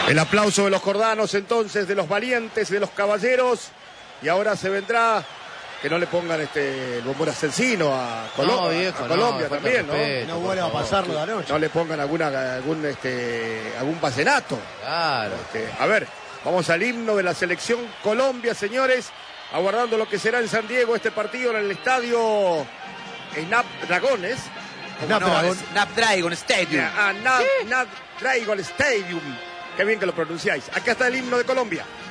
El aplauso de los jordanos, entonces, de los valientes, de los caballeros. Y ahora se vendrá, que no le pongan el bombón asesino a Colombia, no, Colombia también, respeto, ¿no? No vuelva a pasarlo de anoche. No le pongan algún vallenato. Claro. A ver, vamos al himno de la selección Colombia, señores. Aguardando lo que será en San Diego este partido en el estadio Snapdragones. Snapdragon Stadium. Snapdragon Stadium. Qué bien que lo pronunciáis. Acá está el himno de Colombia.